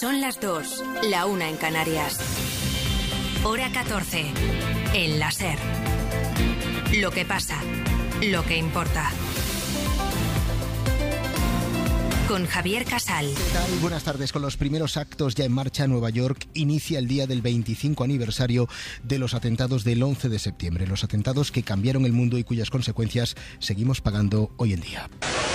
Son las 2, la 1 en Canarias. Hora 14, en la SER. Lo que pasa, lo que importa. Con Javier Casal. ¿Qué tal? Buenas tardes. Con los primeros actos ya en marcha, Nueva York inicia el día del 25 aniversario de los atentados del 11 de septiembre. Los atentados que cambiaron el mundo y cuyas consecuencias seguimos pagando hoy en día.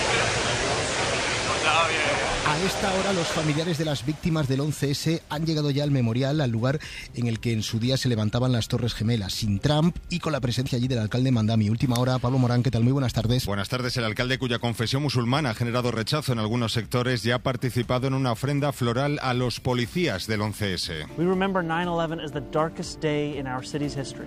A esta hora, los familiares de las víctimas del 11S han llegado ya al memorial, al lugar en el que en su día se levantaban las Torres Gemelas, sin Trump y con la presencia allí del alcalde Mandami. Última hora, Pablo Morán, ¿qué tal? Muy buenas tardes. Buenas tardes. El alcalde, cuya confesión musulmana ha generado rechazo en algunos sectores, ya ha participado en una ofrenda floral a los policías del 11S. We remember 9/11 as the darkest day in our city's history.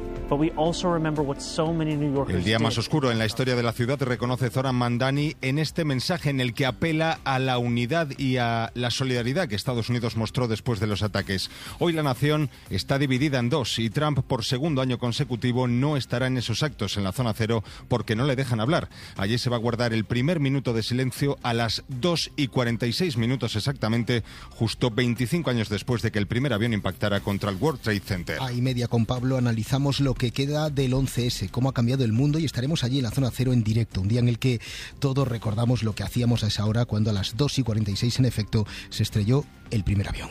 El día más oscuro en la historia de la ciudad, reconoce Zoran Mandani en este mensaje en el que apela a la unidad y a la solidaridad que Estados Unidos mostró después de los ataques. Hoy la nación está dividida en dos y Trump, por segundo año consecutivo, no estará en esos actos en la zona cero porque no le dejan hablar. Allí se va a guardar el primer minuto de silencio a las 2:46 minutos exactamente, justo 25 años después de que el primer avión impactara contra el World Trade Center. A y media con Pablo analizamos lo que queda del 11S, cómo ha cambiado el mundo, y estaremos allí en la zona cero en directo, un día en el que todos recordamos lo que hacíamos a esa hora cuando a las 2:46 en efecto se estrelló el primer avión.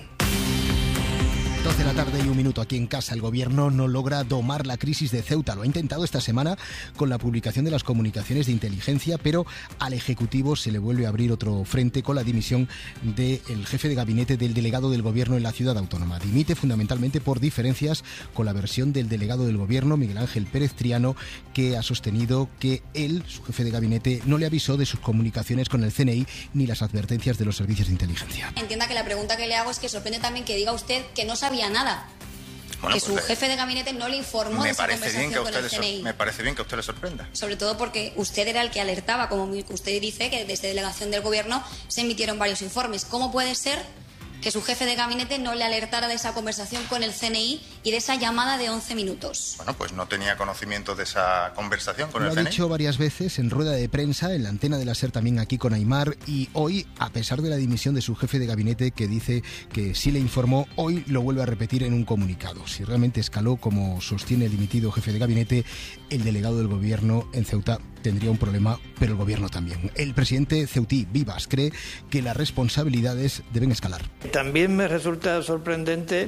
12 de la tarde y un minuto aquí en casa. El gobierno no logra domar la crisis de Ceuta. Lo ha intentado esta semana con la publicación de las comunicaciones de inteligencia, pero al Ejecutivo se le vuelve a abrir otro frente con la dimisión del jefe de gabinete del delegado del gobierno en la ciudad autónoma. Dimite fundamentalmente por diferencias con la versión del delegado del gobierno, Miguel Ángel Pérez Triano, que ha sostenido que él, su jefe de gabinete, no le avisó de sus comunicaciones con el CNI ni las advertencias de los servicios de inteligencia. Entienda que la pregunta que le hago es que sorprende también que diga usted que no sabía nada. Bueno, que su jefe de gabinete no le informó de esa conversación con el CNI. Me parece bien que a usted le sorprenda. Sobre todo porque usted era el que alertaba, como usted dice, que desde delegación del gobierno se emitieron varios informes. ¿Cómo puede ser que su jefe de gabinete no le alertara de esa conversación con el CNI y de esa llamada de 11 minutos? Bueno, pues no tenía conocimiento de esa conversación con el CNI. Lo ha dicho varias veces en rueda de prensa, en la antena de la SER, también aquí con Aimar, y hoy, a pesar de la dimisión de su jefe de gabinete, que dice que sí le informó, hoy lo vuelve a repetir en un comunicado. Si realmente escaló, como sostiene el dimitido jefe de gabinete, el delegado del gobierno en Ceuta tendría un problema, pero el gobierno también. El presidente ceutí, Vivas, cree que las responsabilidades deben escalar. También me resulta sorprendente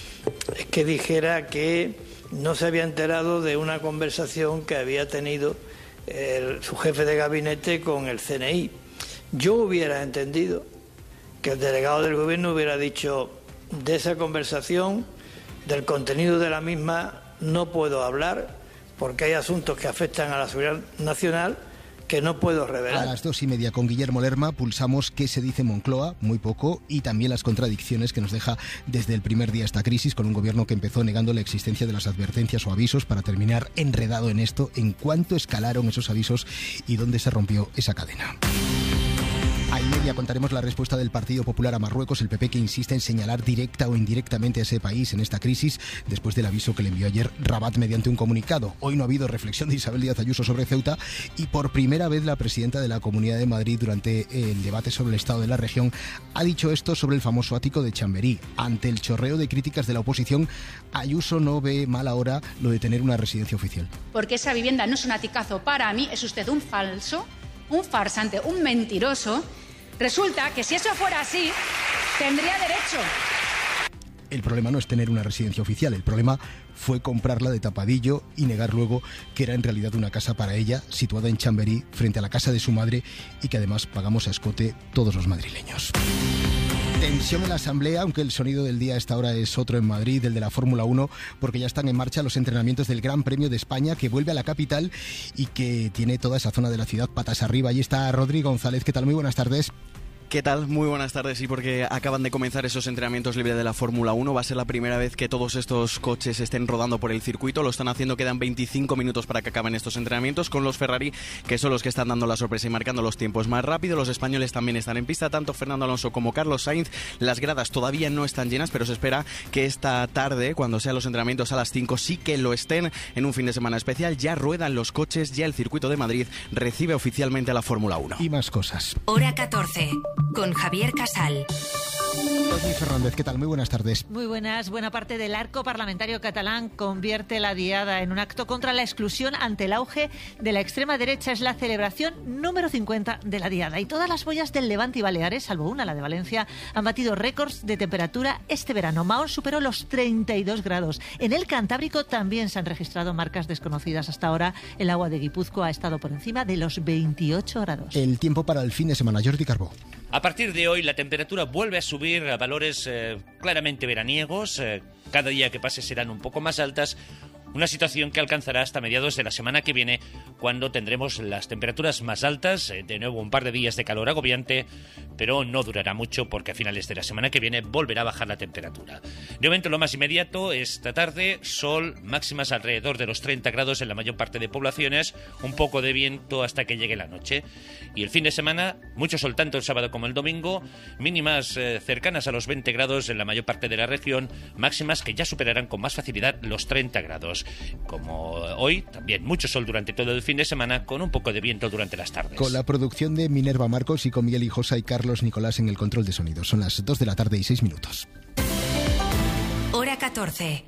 que dijera que no se había enterado de una conversación que había tenido su jefe de gabinete con el CNI. Yo hubiera entendido que el delegado del gobierno hubiera dicho: de esa conversación, del contenido de la misma, no puedo hablar porque hay asuntos que afectan a la seguridad nacional que no puedo revelar. A las 2:30 con Guillermo Lerma pulsamos qué se dice en Moncloa, muy poco, y también las contradicciones que nos deja desde el primer día esta crisis, con un gobierno que empezó negando la existencia de las advertencias o avisos para terminar enredado en esto, en cuánto escalaron esos avisos y dónde se rompió esa cadena. A y media contaremos la respuesta del Partido Popular a Marruecos, el PP, que insiste en señalar directa o indirectamente a ese país en esta crisis después del aviso que le envió ayer Rabat mediante un comunicado. Hoy no ha habido reflexión de Isabel Díaz Ayuso sobre Ceuta y por primera vez la presidenta de la Comunidad de Madrid, durante el debate sobre el estado de la región, ha dicho esto sobre el famoso ático de Chamberí. Ante el chorreo de críticas de la oposición, Ayuso no ve mal ahora lo de tener una residencia oficial. Porque esa vivienda no es un aticazo para mí, es usted un falso, un farsante, un mentiroso. Resulta que si eso fuera así, tendría derecho. El problema no es tener una residencia oficial, el problema fue comprarla de tapadillo y negar luego que era en realidad una casa para ella, situada en Chamberí, frente a la casa de su madre, y que además pagamos a escote todos los madrileños. Tensión en la Asamblea, aunque el sonido del día a esta hora es otro en Madrid, el de la Fórmula 1, porque ya están en marcha los entrenamientos del Gran Premio de España, que vuelve a la capital y que tiene toda esa zona de la ciudad patas arriba. Allí está Rodrigo González. ¿Qué tal? Muy buenas tardes. ¿Qué tal? Muy buenas tardes. Sí, porque acaban de comenzar esos entrenamientos libres de la Fórmula 1. Va a ser la primera vez que todos estos coches estén rodando por el circuito. Lo están haciendo, quedan 25 minutos para que acaben estos entrenamientos, con los Ferrari, que son los que están dando la sorpresa y marcando los tiempos más rápido. Los españoles también están en pista, tanto Fernando Alonso como Carlos Sainz. Las gradas todavía no están llenas, pero se espera que esta tarde, cuando sean los entrenamientos a las 5, sí que lo estén. En un fin de semana especial ya ruedan los coches, ya el circuito de Madrid recibe oficialmente a la Fórmula 1. Y más cosas. Hora 14, con Javier Casal. Doña Fernández, ¿qué tal? Muy buenas tardes. Muy buenas. Buena parte del arco parlamentario catalán convierte la Diada en un acto contra la exclusión ante el auge de la extrema derecha. Es la celebración número 50 de la Diada. Y todas las boyas del Levante y Baleares, salvo una, la de Valencia, han batido récords de temperatura este verano. Mahón superó los 32 grados. En el Cantábrico también se han registrado marcas desconocidas hasta ahora. El agua de Guipúzcoa ha estado por encima de los 28 grados. El tiempo para el fin de semana. Jordi Carbó. A partir de hoy la temperatura vuelve a subir a valores claramente veraniegos. Cada día que pase serán un poco más altas. Una situación que alcanzará hasta mediados de la semana que viene, cuando tendremos las temperaturas más altas. De nuevo un par de días de calor agobiante, pero no durará mucho porque a finales de la semana que viene volverá a bajar la temperatura. De momento lo más inmediato, esta tarde, sol, máximas alrededor de los 30 grados en la mayor parte de poblaciones, un poco de viento hasta que llegue la noche. Y el fin de semana, mucho sol tanto el sábado como el domingo, mínimas cercanas a los 20 grados en la mayor parte de la región, máximas que ya superarán con más facilidad los 30 grados. Como hoy, también mucho sol durante todo el fin de semana, con un poco de viento durante las tardes. Con la producción de Minerva Marcos y con Miguel Hijosa y Carlos Nicolás en el control de sonido. Son las 2 de la tarde y 6 minutos. Hora 14.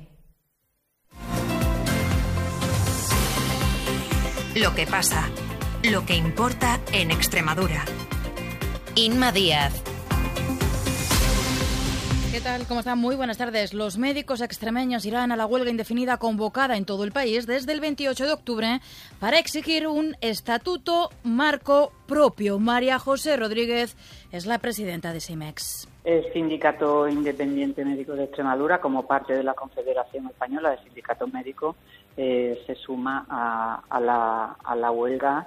Lo que pasa, lo que importa en Extremadura. Inma Díaz. ¿Qué tal? ¿Cómo están? Muy buenas tardes. Los médicos extremeños irán a la huelga indefinida convocada en todo el país desde el 28 de octubre para exigir un estatuto marco propio. María José Rodríguez es la presidenta de SIMEX. El Sindicato Independiente Médico de Extremadura, como parte de la Confederación Española de Sindicatos Médicos, se suma a la huelga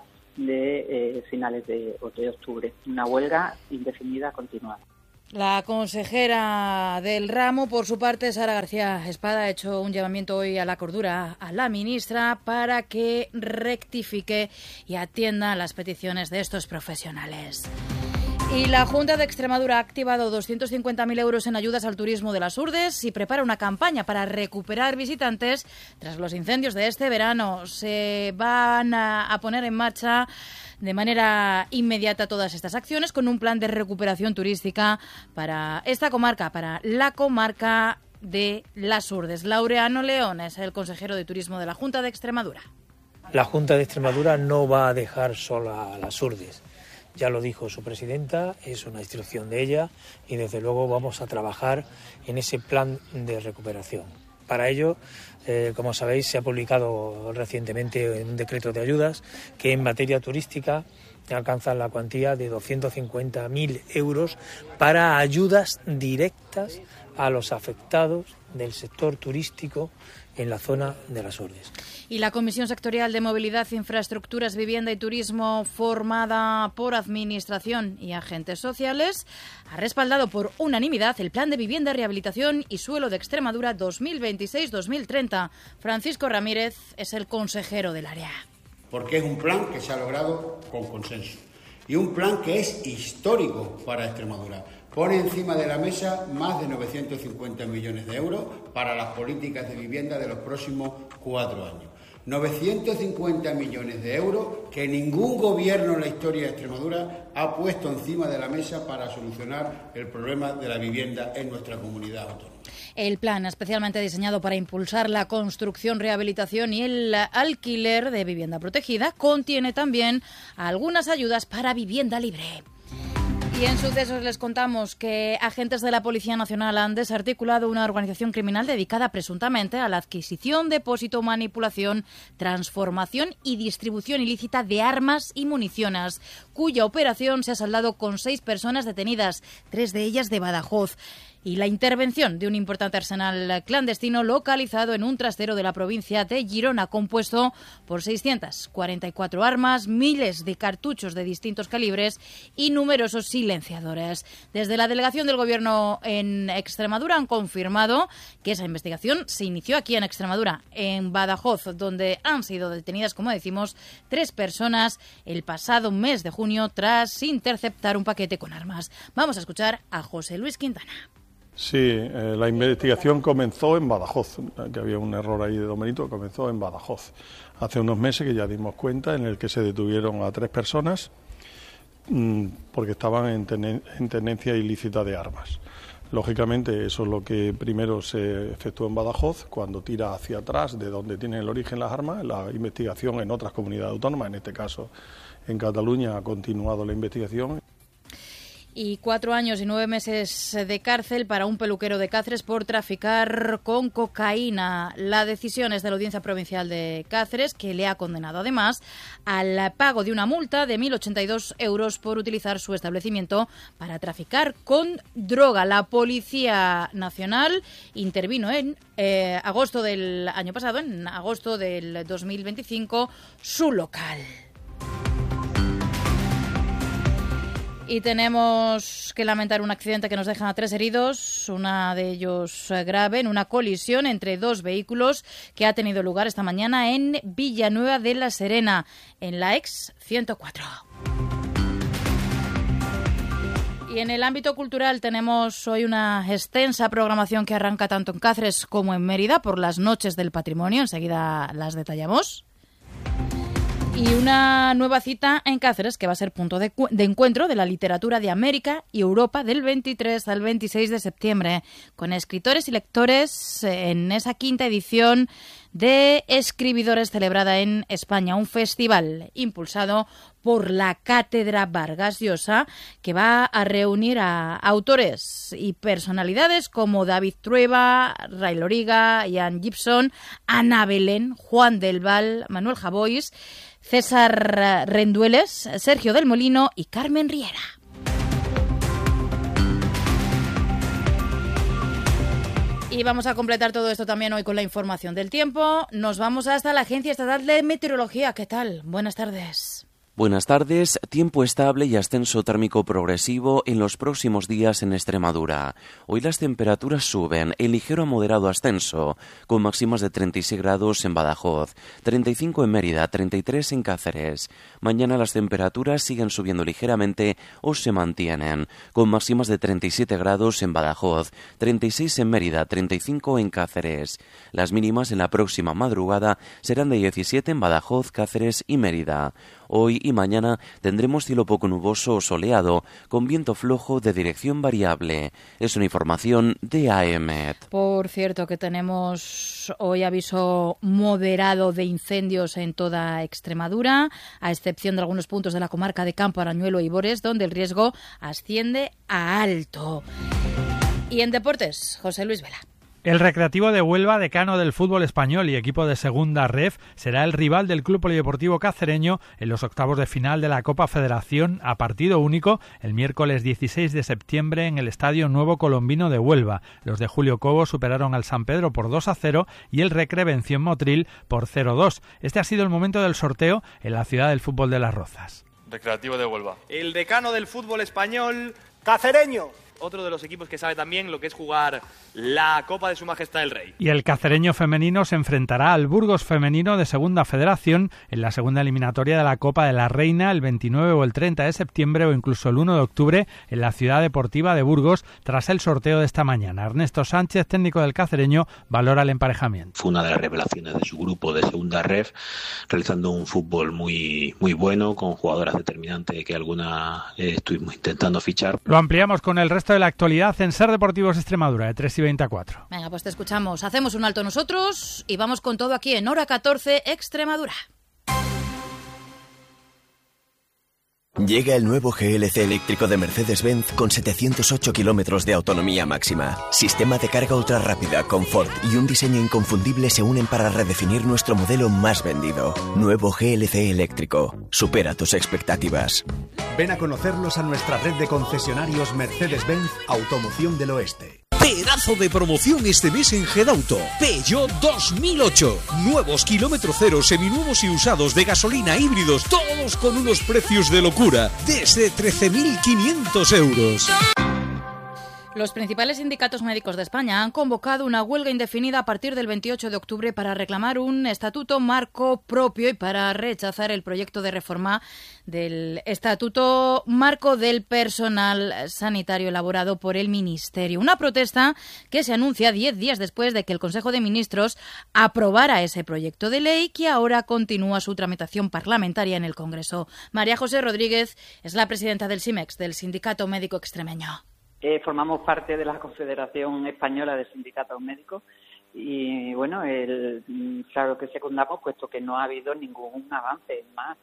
de finales de octubre. Una huelga indefinida continuada. La consejera del ramo, por su parte, Sara García Espada, ha hecho un llamamiento hoy a la cordura a la ministra para que rectifique y atienda las peticiones de estos profesionales. Y la Junta de Extremadura ha activado 250.000 euros en ayudas al turismo de las Urdes y prepara una campaña para recuperar visitantes tras los incendios de este verano. Se van a poner en marcha de manera inmediata todas estas acciones con un plan de recuperación turística para esta comarca, para la comarca de las Urdes. Laureano León es el consejero de Turismo de la Junta de Extremadura. La Junta de Extremadura no va a dejar sola a las Urdes. Ya lo dijo su presidenta, es una instrucción de ella y desde luego vamos a trabajar en ese plan de recuperación. Para ello, como sabéis, se ha publicado recientemente un decreto de ayudas que en materia turística alcanza la cuantía de 250.000 euros para ayudas directas a los afectados del sector turístico en la zona de las Urdes. Y la Comisión Sectorial de Movilidad, Infraestructuras, Vivienda y Turismo, formada por Administración y agentes sociales, ha respaldado por unanimidad el Plan de Vivienda, Rehabilitación y Suelo de Extremadura 2026-2030. Francisco Ramírez es el consejero del área. Porque es un plan que se ha logrado con consenso y un plan que es histórico para Extremadura. Pone encima de la mesa más de 950 millones de euros para las políticas de vivienda de los próximos 4 años. 950 millones de euros que ningún gobierno en la historia de Extremadura ha puesto encima de la mesa para solucionar el problema de la vivienda en nuestra comunidad autónoma. El plan, especialmente diseñado para impulsar la construcción, rehabilitación y el alquiler de vivienda protegida, contiene también algunas ayudas para vivienda libre. Y en sucesos les contamos que agentes de la Policía Nacional han desarticulado una organización criminal dedicada presuntamente a la adquisición, depósito, manipulación, transformación y distribución ilícita de armas y municiones, cuya operación se ha saldado con 6 personas detenidas, 3 de ellas de Badajoz. Y la intervención de un importante arsenal clandestino localizado en un trastero de la provincia de Girona, compuesto por 644 armas, miles de cartuchos de distintos calibres y numerosos silenciadores. Desde la delegación del Gobierno en Extremadura han confirmado que esa investigación se inició aquí en Extremadura, en Badajoz, donde han sido detenidas, como decimos, 3 personas el pasado mes de junio tras interceptar un paquete con armas. Vamos a escuchar a José Luis Quintana. Sí, la investigación comenzó en Badajoz, que había un error ahí de Domenito, comenzó en Badajoz. Hace unos meses que ya dimos cuenta en el que se detuvieron a 3 personas porque estaban en tenencia ilícita de armas. Lógicamente, eso es lo que primero se efectuó en Badajoz, cuando tira hacia atrás de donde tienen el origen las armas. La investigación en otras comunidades autónomas, en este caso en Cataluña, ha continuado la investigación. Y 4 años y 9 meses de cárcel para un peluquero de Cáceres por traficar con cocaína. La decisión es de la Audiencia Provincial de Cáceres, que le ha condenado además al pago de una multa de 1.082 euros por utilizar su establecimiento para traficar con droga. La Policía Nacional intervino en agosto del año pasado, en agosto del 2025, su local. Y tenemos que lamentar un accidente que nos deja a 3 heridos, uno de ellos grave, en una colisión entre 2 vehículos que ha tenido lugar esta mañana en Villanueva de la Serena, en la ex 104. Y en el ámbito cultural tenemos hoy una extensa programación que arranca tanto en Cáceres como en Mérida por las Noches del Patrimonio. Enseguida las detallamos. Y una nueva cita en Cáceres que va a ser punto de encuentro de la literatura de América y Europa del 23 al 26 de septiembre, con escritores y lectores en esa 5ª edición de Escribidores celebrada en España, un festival impulsado por la Cátedra Vargas Llosa, que va a reunir a autores y personalidades como David Trueba, Ray Loriga, Ian Gibson, Ana Belén, Juan del Val, Manuel Javois, César Rendueles, Sergio del Molino y Carmen Riera. Y vamos a completar todo esto también hoy con la información del tiempo. Nos vamos hasta la Agencia Estatal de Meteorología. ¿Qué tal? Buenas tardes. Buenas tardes. Tiempo estable y ascenso térmico progresivo en los próximos días en Extremadura. Hoy las temperaturas suben en ligero a moderado ascenso, con máximas de 36 grados en Badajoz, 35 en Mérida, 33 en Cáceres. Mañana las temperaturas siguen subiendo ligeramente o se mantienen, con máximas de 37 grados en Badajoz, 36 en Mérida, 35 en Cáceres. Las mínimas en la próxima madrugada serán de 17 en Badajoz, Cáceres y Mérida. Hoy y mañana tendremos cielo poco nuboso o soleado, con viento flojo de dirección variable. Es una información de AEMET. Por cierto, que tenemos hoy aviso moderado de incendios en toda Extremadura, a excepción de algunos puntos de la comarca de Campo Arañuelo y Bores, donde el riesgo asciende a alto. Y en deportes, José Luis Vela. El Recreativo de Huelva, decano del fútbol español y equipo de segunda ref, será el rival del Club Polideportivo Cacereño en los octavos de final de la Copa Federación a partido único el miércoles 16 de septiembre en el Estadio Nuevo Colombino de Huelva. Los de Julio Cobo superaron al San Pedro por 2-0 y el Recre venció en Motril por 0-2. Este ha sido el momento del sorteo en la ciudad del fútbol de Las Rozas. Recreativo de Huelva. El decano del fútbol español, Cacereño. Otro de los equipos que sabe también lo que es jugar la Copa de Su Majestad el Rey. Y el cacereño femenino se enfrentará al Burgos femenino de Segunda Federación en la segunda eliminatoria de la Copa de la Reina el 29 o el 30 de septiembre o incluso el 1 de octubre en la Ciudad Deportiva de Burgos tras el sorteo de esta mañana. Ernesto Sánchez, técnico del cacereño, valora el emparejamiento. Fue una de las revelaciones de su grupo de Segunda Ref, realizando un fútbol muy bueno, con jugadoras determinantes que alguna estuvimos intentando fichar. Lo ampliamos con el resto de la actualidad en Ser Deportivos Extremadura de 3:24. Venga, pues te escuchamos. Hacemos un alto nosotros y vamos con todo aquí en Hora 14 Extremadura. Llega el nuevo GLC eléctrico de Mercedes-Benz con 708 kilómetros de autonomía máxima. Sistema de carga ultra rápida, confort y un diseño inconfundible se unen para redefinir nuestro modelo más vendido. Nuevo GLC eléctrico. Supera tus expectativas. Ven a conocernos a nuestra red de concesionarios Mercedes-Benz Automoción del Oeste. Pedazo de promoción este mes en Gedauto. Peugeot 2008. Nuevos kilómetro cero, seminuevos y usados de gasolina, híbridos, todos con unos precios de locura. Desde 13.500 euros. Los principales sindicatos médicos de España han convocado una huelga indefinida a partir del 28 de octubre para reclamar un estatuto marco propio y para rechazar el proyecto de reforma del estatuto marco del personal sanitario elaborado por el Ministerio. Una protesta que se anuncia 10 días después de que el Consejo de Ministros aprobara ese proyecto de ley que ahora continúa su tramitación parlamentaria en el Congreso. María José Rodríguez es la presidenta del SIMEX, del Sindicato Médico Extremeño. formamos parte de la Confederación Española de Sindicatos Médicos y, bueno, claro que secundamos, puesto que no ha habido ningún avance. Es más,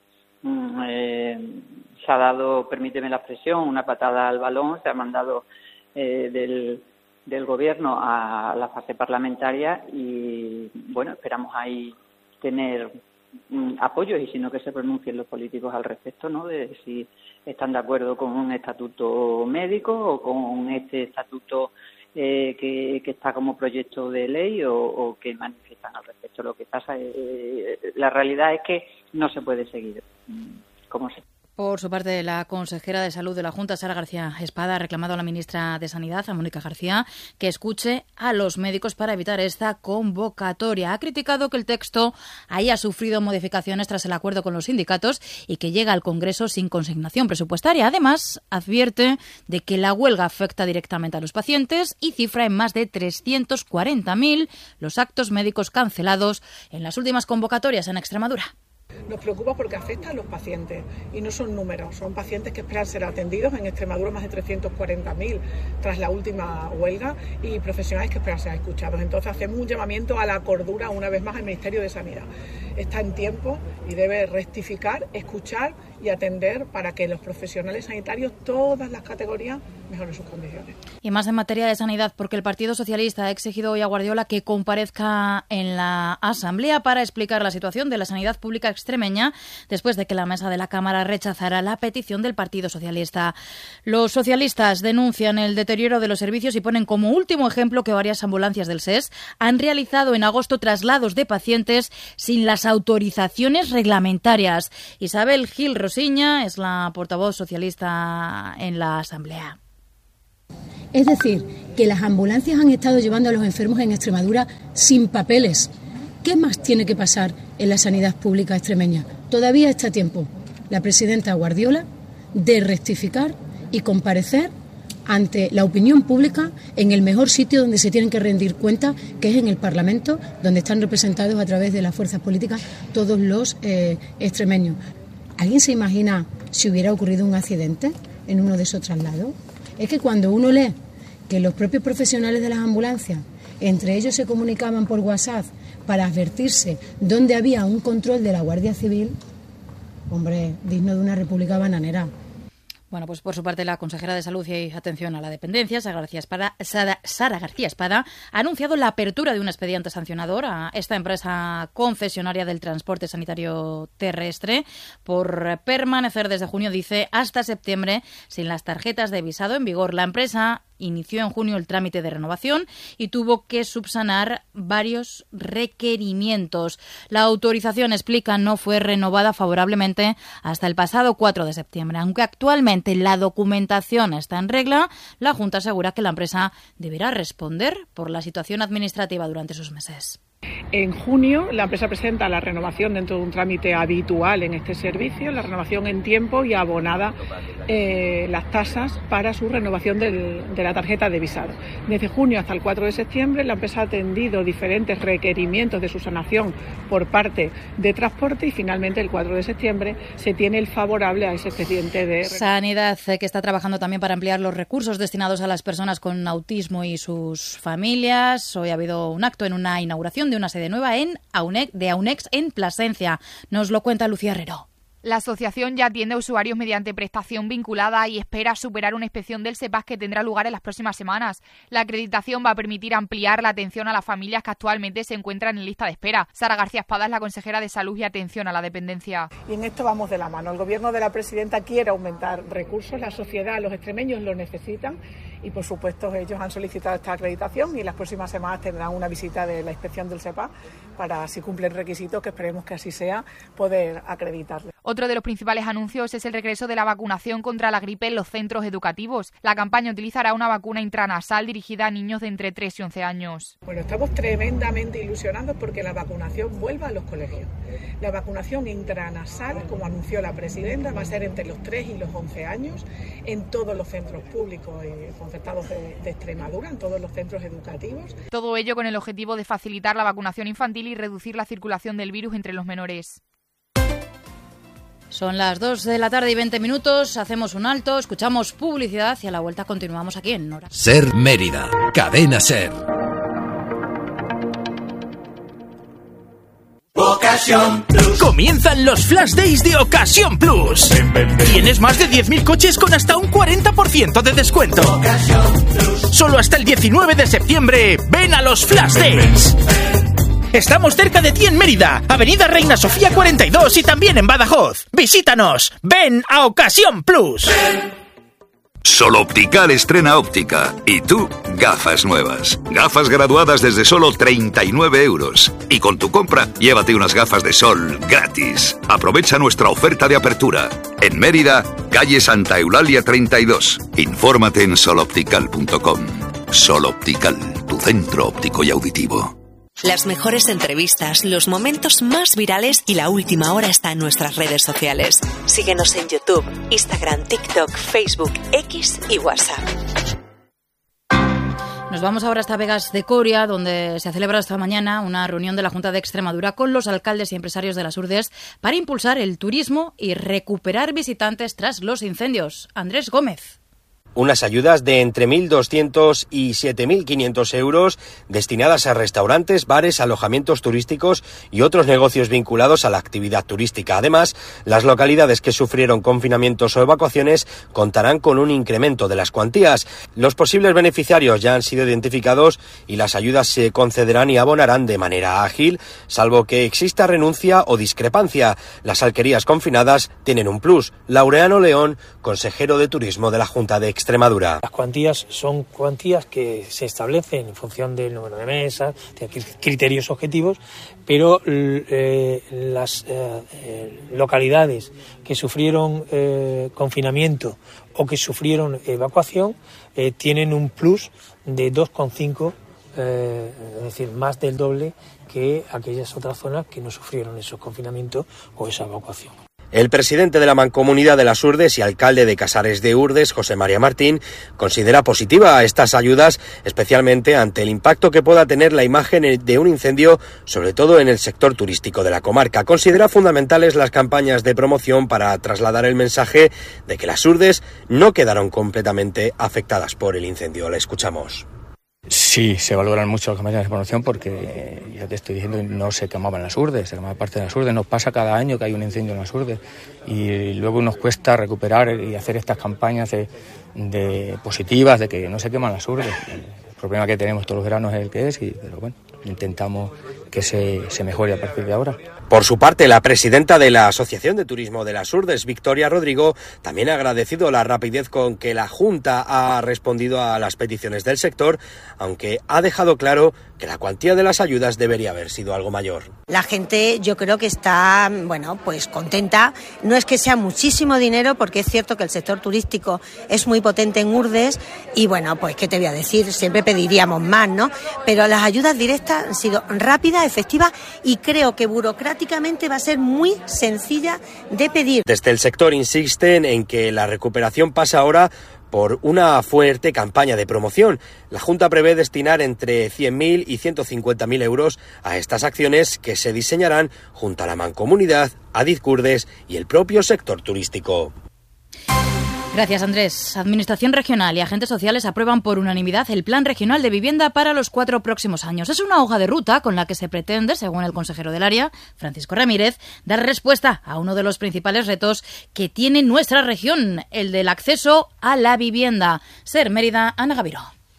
se ha dado, permíteme la expresión, una patada al balón, se ha mandado del Gobierno a la fase parlamentaria y, bueno, esperamos ahí tener apoyos y si no que se pronuncien los políticos al respecto, ¿no?, de si están de acuerdo con un estatuto médico o con este estatuto que está como proyecto de ley o que manifiestan al respecto. Lo que pasa la realidad es que no se puede seguir como se. Por su parte, la consejera de Salud de la Junta, Sara García Espada, ha reclamado a la ministra de Sanidad, a Mónica García, que escuche a los médicos para evitar esta convocatoria. Ha criticado que el texto haya sufrido modificaciones tras el acuerdo con los sindicatos y que llega al Congreso sin consignación presupuestaria. Además, advierte de que la huelga afecta directamente a los pacientes y cifra en más de 340.000 los actos médicos cancelados en las últimas convocatorias en Extremadura. Nos preocupa porque afecta a los pacientes y no son números, son pacientes que esperan ser atendidos. En Extremadura más de 340.000 tras la última huelga y profesionales que esperan ser escuchados. Entonces hacemos un llamamiento a la cordura una vez más al Ministerio de Sanidad. Está en tiempo y debe rectificar, escuchar y atender para que los profesionales sanitarios, todas las categorías, mejoren sus condiciones. Y más en materia de sanidad, porque el Partido Socialista ha exigido hoy a Guardiola que comparezca en la Asamblea para explicar la situación de la sanidad pública extremeña después de que la mesa de la Cámara rechazara la petición del Partido Socialista. Los socialistas denuncian el deterioro de los servicios y ponen como último ejemplo que varias ambulancias del SES han realizado en agosto traslados de pacientes sin las autorizaciones reglamentarias. Isabel Gil Rosiña es la portavoz socialista en la Asamblea. Es decir, que las ambulancias han estado llevando a los enfermos en Extremadura sin papeles. ¿Qué más tiene que pasar en la sanidad pública extremeña? Todavía está a tiempo la presidenta Guardiola de rectificar y comparecer ante la opinión pública en el mejor sitio donde se tienen que rendir cuenta, que es en el Parlamento, donde están representados a través de las fuerzas políticas todos los extremeños. ¿Alguien se imagina si hubiera ocurrido un accidente en uno de esos traslados? Es que cuando uno lee que los propios profesionales de las ambulancias, entre ellos se comunicaban por WhatsApp para advertirse dónde había un control de la Guardia Civil, hombre, digno de una república bananera. Bueno, pues por su parte la consejera de Salud y Atención a la Dependencia, Sara García Espada, ha anunciado la apertura de un expediente sancionador a esta empresa concesionaria del transporte sanitario terrestre por permanecer desde junio, dice, hasta septiembre sin las tarjetas de visado en vigor. La empresa inició en junio el trámite de renovación y tuvo que subsanar varios requerimientos. La autorización, explica, no fue renovada favorablemente hasta el pasado 4 de septiembre. Aunque actualmente la documentación está en regla, la Junta asegura que la empresa deberá responder por la situación administrativa durante esos meses. En junio, la empresa presenta la renovación dentro de un trámite habitual en este servicio, la renovación en tiempo y abonada las tasas para su renovación de la tarjeta de visado. Desde junio hasta el 4 de septiembre, la empresa ha atendido diferentes requerimientos de subsanación por parte de transporte y finalmente el 4 de septiembre se tiene el favorable a ese expediente de Sanidad, que está trabajando también para ampliar los recursos destinados a las personas con autismo y sus familias. Hoy ha habido un acto en una inauguración de una sede nueva de AUNEX en Plasencia. Nos lo cuenta Lucía Herrero. La asociación ya atiende a usuarios mediante prestación vinculada y espera superar una inspección del SEPAS que tendrá lugar en las próximas semanas. La acreditación va a permitir ampliar la atención a las familias que actualmente se encuentran en lista de espera. Sara García Espada es la consejera de Salud y Atención a la Dependencia. Y en esto vamos de la mano. El gobierno de la presidenta quiere aumentar recursos, la sociedad, los extremeños lo necesitan y por supuesto ellos han solicitado esta acreditación y las próximas semanas tendrán una visita de la inspección del SEPAS para, si cumplen requisitos, que esperemos que así sea, poder acreditarles. Otro de los principales anuncios es el regreso de la vacunación contra la gripe en los centros educativos. La campaña utilizará una vacuna intranasal dirigida a niños de entre 3 y 11 años. Bueno, estamos tremendamente ilusionados porque la vacunación vuelva a los colegios. La vacunación intranasal, como anunció la presidenta, va a ser entre los 3 y los 11 años en todos los centros públicos y concertados de Extremadura, en todos los centros educativos. Todo ello con el objetivo de facilitar la vacunación infantil y reducir la circulación del virus entre los menores. Son las 2 de la tarde y 20 minutos, hacemos un alto, escuchamos publicidad y a la vuelta continuamos aquí en Hora. Ser Mérida, Cadena Ser. Ocasión Plus. Comienzan los Flash Days de Ocasión Plus. Tienes más de 10.000 coches con hasta un 40% de descuento. Ocasión Plus. Solo hasta el 19 de septiembre, ven a los Flash Days. Estamos cerca de ti en Mérida, Avenida Reina Sofía 42 y también en Badajoz. Visítanos, ven a Ocasión Plus. Sol Optical estrena óptica. Y tú, gafas nuevas. Gafas graduadas desde solo 39 euros. Y con tu compra, llévate unas gafas de sol gratis. Aprovecha nuestra oferta de apertura. En Mérida, calle Santa Eulalia 32. Infórmate en soloptical.com. Sol Optical, tu centro óptico y auditivo. Las mejores entrevistas, los momentos más virales y la última hora está en nuestras redes sociales. Síguenos en YouTube, Instagram, TikTok, Facebook, X y WhatsApp. Nos vamos ahora hasta Vegas de Coria, donde se ha celebrado esta mañana una reunión de la Junta de Extremadura con los alcaldes y empresarios de las Urdes para impulsar el turismo y recuperar visitantes tras los incendios. Andrés Gómez. Unas ayudas de entre 1.200 y 7.500 euros destinadas a restaurantes, bares, alojamientos turísticos y otros negocios vinculados a la actividad turística. Además, las localidades que sufrieron confinamientos o evacuaciones contarán con un incremento de las cuantías. Los posibles beneficiarios ya han sido identificados y las ayudas se concederán y abonarán de manera ágil, salvo que exista renuncia o discrepancia. Las alquerías confinadas tienen un plus. Laureano León, consejero de Turismo de la Junta de Extremadura. Las cuantías son cuantías que se establecen en función del número de mesas, de criterios objetivos, pero las localidades que sufrieron confinamiento o que sufrieron evacuación tienen un plus de 2,5, es decir, más del doble que aquellas otras zonas que no sufrieron esos confinamientos o esa evacuación. El presidente de la Mancomunidad de las Urdes y alcalde de Casares de Urdes, José María Martín, considera positiva estas ayudas, especialmente ante el impacto que pueda tener la imagen de un incendio, sobre todo en el sector turístico de la comarca. Considera fundamentales las campañas de promoción para trasladar el mensaje de que las Urdes no quedaron completamente afectadas por el incendio. La escuchamos. Sí, se valoran mucho las campañas de promoción porque, ya te estoy diciendo, no se quemaban las Urdes, se quemaba parte de las Urdes. Nos pasa cada año que hay un incendio en las Urdes y luego nos cuesta recuperar y hacer estas campañas de positivas de que no se queman las Urdes. El problema que tenemos todos los veranos es el que es, pero bueno, intentamos que se mejore a partir de ahora. Por su parte, la presidenta de la Asociación de Turismo de las Urdes, Victoria Rodrigo, también ha agradecido la rapidez con que la Junta ha respondido a las peticiones del sector, aunque ha dejado claro que la cuantía de las ayudas debería haber sido algo mayor. La gente yo creo que está, pues contenta. No es que sea muchísimo dinero, porque es cierto que el sector turístico es muy potente en Urdes y pues qué te voy a decir, siempre pediríamos más, ¿no? Pero las ayudas directas han sido rápidas, efectivas y creo que burocráticamente va a ser muy sencilla de pedir. Desde el sector insisten en que la recuperación pasa ahora por una fuerte campaña de promoción. La Junta prevé destinar entre 100.000 y 150.000 euros a estas acciones que se diseñarán junto a la Mancomunidad, Adif Urdes y el propio sector turístico. Gracias, Andrés. Administración regional y agentes sociales aprueban por unanimidad el Plan Regional de Vivienda para los 4 próximos años. Es una hoja de ruta con la que se pretende, según el consejero del área, Francisco Ramírez, dar respuesta a uno de los principales retos que tiene nuestra región, el del acceso a la vivienda. Ser Mérida, Ana Gaviró.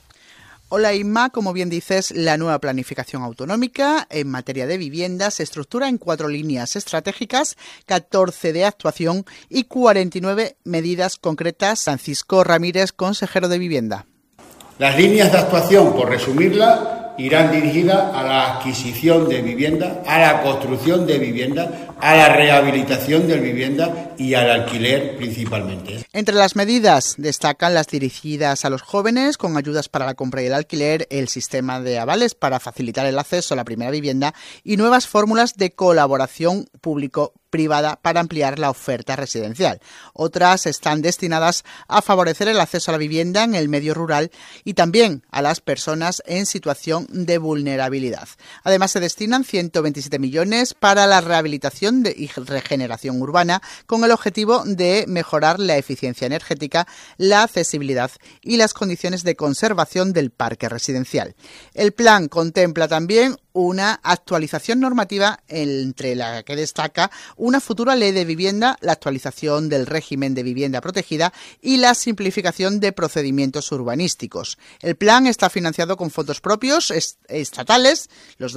Hola Inma, como bien dices, la nueva planificación autonómica en materia de vivienda se estructura en 4 líneas estratégicas, 14 de actuación y 49 medidas concretas. Francisco Ramírez, consejero de Vivienda. Las líneas de actuación, por resumirla, irán dirigidas a la adquisición de vivienda, a la construcción de vivienda, a la rehabilitación de vivienda y al alquiler principalmente. Entre las medidas destacan las dirigidas a los jóvenes con ayudas para la compra y el alquiler, el sistema de avales para facilitar el acceso a la primera vivienda y nuevas fórmulas de colaboración público privada para ampliar la oferta residencial. Otras están destinadas a favorecer el acceso a la vivienda en el medio rural y también a las personas en situación de vulnerabilidad. Además, se destinan 127 millones para la rehabilitación y regeneración urbana con el objetivo de mejorar la eficiencia energética, la accesibilidad y las condiciones de conservación del parque residencial. El plan contempla también una actualización normativa entre la que destaca una futura ley de vivienda, la actualización del régimen de vivienda protegida y la simplificación de procedimientos urbanísticos. El plan está financiado con fondos propios estatales, los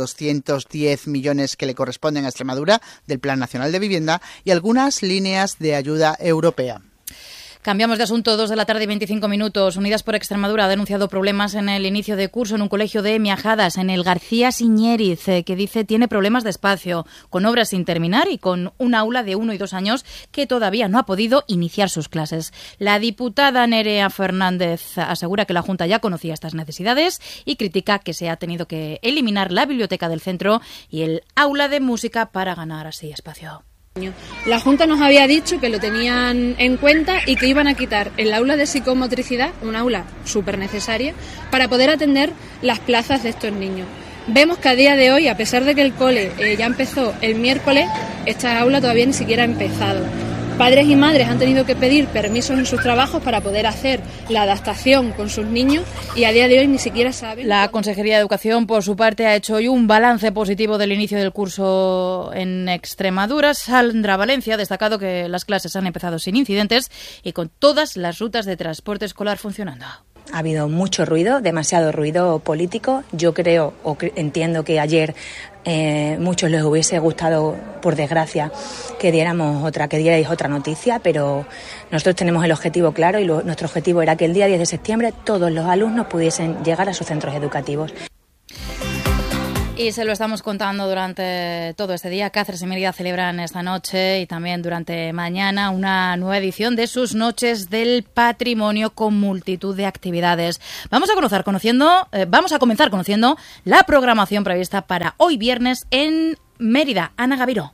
210 millones que le corresponden a Extremadura del Plan Nacional de Vivienda y algunas líneas de ayuda europea. Cambiamos de asunto, 2 de la tarde y 25 minutos. Unidas por Extremadura ha denunciado problemas en el inicio de curso en un colegio de Miajadas, en el García Siñériz, que dice tiene problemas de espacio, con obras sin terminar y con un aula de 1 y 2 años que todavía no ha podido iniciar sus clases. La diputada Nerea Fernández asegura que la Junta ya conocía estas necesidades y critica que se ha tenido que eliminar la biblioteca del centro y el aula de música para ganar así espacio. La Junta nos había dicho que lo tenían en cuenta y que iban a quitar el aula de psicomotricidad, un aula súper necesaria, para poder atender las plazas de estos niños. Vemos que a día de hoy, a pesar de que el cole ya empezó el miércoles, esta aula todavía ni siquiera ha empezado. Padres y madres han tenido que pedir permisos en sus trabajos para poder hacer la adaptación con sus niños y a día de hoy ni siquiera saben. La Consejería de Educación, por su parte, ha hecho hoy un balance positivo del inicio del curso en Extremadura. Sandra Valencia ha destacado que las clases han empezado sin incidentes y con todas las rutas de transporte escolar funcionando. Ha habido mucho ruido, demasiado ruido político. Yo creo entiendo que ayer muchos les hubiese gustado, por desgracia, que dierais otra noticia, pero nosotros tenemos el objetivo claro y nuestro objetivo era que el día 10 de septiembre todos los alumnos pudiesen llegar a sus centros educativos. Y se lo estamos contando durante todo este día. Cáceres y Mérida celebran esta noche y también durante mañana una nueva edición de sus Noches del Patrimonio con multitud de actividades. Vamos a comenzar conociendo la programación prevista para hoy viernes en Mérida. Ana Gaviró.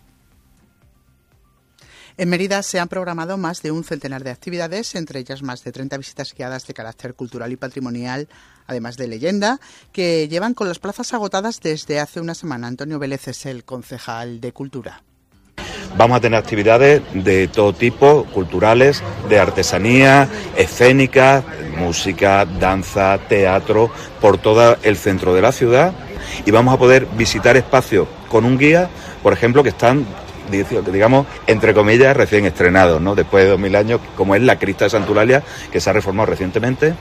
En Mérida se han programado más de un centenar de actividades, entre ellas más de 30 visitas guiadas de carácter cultural y patrimonial, además de leyenda, que llevan con las plazas agotadas desde hace una semana. Antonio Vélez es el concejal de Cultura. Vamos a tener actividades de todo tipo, culturales, de artesanía, escénicas, música, danza, teatro, por todo el centro de la ciudad, y vamos a poder visitar espacios con un guía, por ejemplo, que están, digamos, entre comillas, recién estrenados, ¿no? Después de 2000 años, como es la Cripta de Santa Eulalia, que se ha reformado recientemente,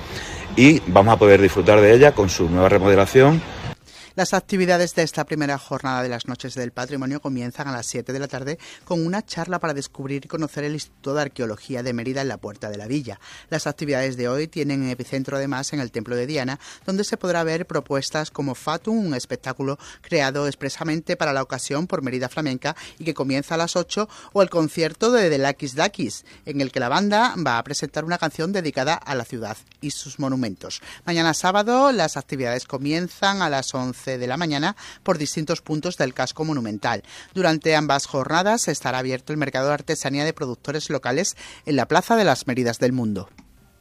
y vamos a poder disfrutar de ella con su nueva remodelación. Las actividades de esta primera jornada de las Noches del Patrimonio comienzan a las 7 de la tarde con una charla para descubrir y conocer el Instituto de Arqueología de Mérida en la Puerta de la Villa. Las actividades de hoy tienen epicentro además en el Templo de Diana, donde se podrá ver propuestas como Fatum, un espectáculo creado expresamente para la ocasión por Mérida Flamenca y que comienza a las 8, o el concierto de The Lakis Dakis, en el que la banda va a presentar una canción dedicada a la ciudad y sus monumentos. Mañana sábado las actividades comienzan a las 11 de la mañana por distintos puntos del casco monumental. Durante ambas jornadas estará abierto el mercado de artesanía de productores locales en la Plaza de las Méridas del Mundo.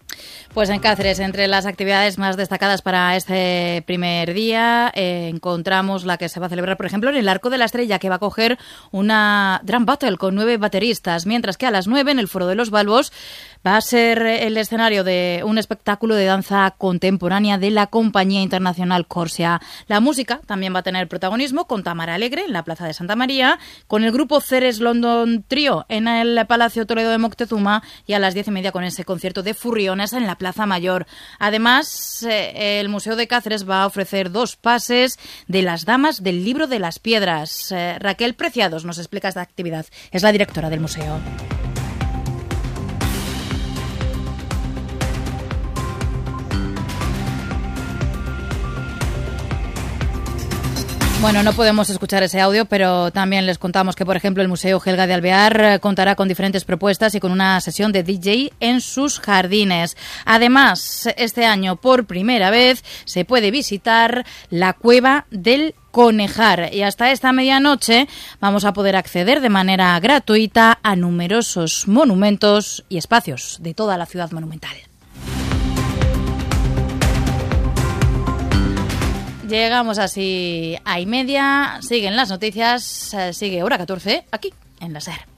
Pues en Cáceres, entre las actividades más destacadas para este primer día, encontramos la que se va a celebrar, por ejemplo, en el Arco de la Estrella, que va a coger una drum battle con 9 bateristas, mientras que a las 9 en el Foro de los Balbos va a ser el escenario de un espectáculo de danza contemporánea de la compañía internacional Corsia. La música también va a tener protagonismo con Tamara Alegre en la Plaza de Santa María, con el grupo Ceres London Trio en el Palacio Toledo de Moctezuma y a las 10:30 con ese concierto de Furriones en la Plaza Mayor. Además, el Museo de Cáceres va a ofrecer 2 pases de las Damas del Libro de las Piedras. Raquel Preciados nos explica esta actividad. Es la directora del museo. Bueno, no podemos escuchar ese audio, pero también les contamos que, por ejemplo, el Museo Gelga de Alvear contará con diferentes propuestas y con una sesión de DJ en sus jardines. Además, este año, por primera vez, se puede visitar la Cueva del Conejar y hasta esta medianoche vamos a poder acceder de manera gratuita a numerosos monumentos y espacios de toda la ciudad monumental. Llegamos así a 1:30, siguen las noticias, sigue hora 14 aquí en la SER.